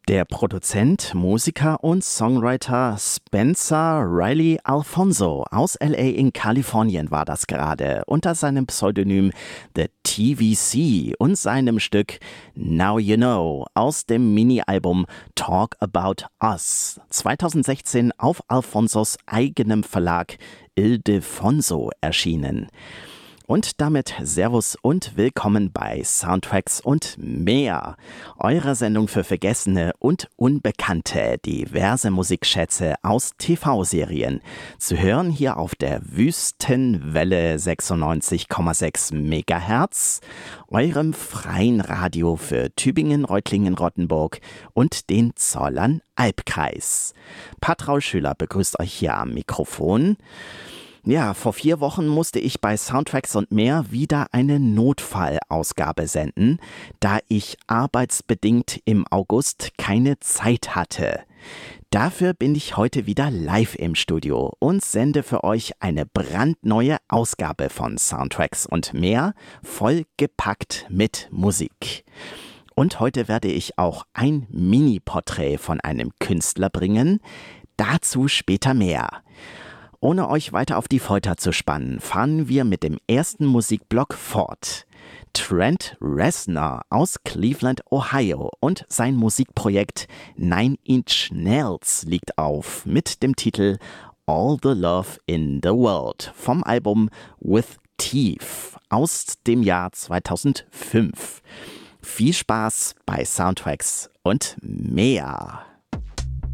Der Produzent, Musiker und Songwriter Spencer Riley Alfonso aus LA in Kalifornien war das gerade, unter seinem Pseudonym The TVC und seinem Stück Now You Know aus dem Mini-Album Talk About Us, 2016 auf Alfonsos eigenem Verlag Ildefonso erschienen. Und damit Servus und willkommen bei Soundtracks und mehr, eurer Sendung für vergessene und unbekannte diverse Musikschätze aus TV-Serien. Zu hören hier auf der Wüstenwelle 96,6 MHz, eurem freien Radio für Tübingen, Reutlingen, Rottenburg und den Zollern-Albkreis. Patraul Schüler begrüßt euch hier am Mikrofon. Ja, vor 4 Wochen musste ich bei Soundtracks und mehr wieder eine Notfallausgabe senden, da ich arbeitsbedingt im August keine Zeit hatte. Dafür bin ich heute wieder live im Studio und sende für euch eine brandneue Ausgabe von Soundtracks und mehr, vollgepackt mit Musik. Und heute werde ich auch ein Mini-Porträt von einem Künstler bringen, dazu später mehr. Ohne euch weiter auf die Folter zu spannen, fahren wir mit dem ersten Musikblock fort. Trent Reznor aus Cleveland, Ohio und sein Musikprojekt 9 Inch Nails liegt auf mit dem Titel All the Love in the World vom Album With Teeth aus dem Jahr 2005. Viel Spaß bei Soundtracks und mehr.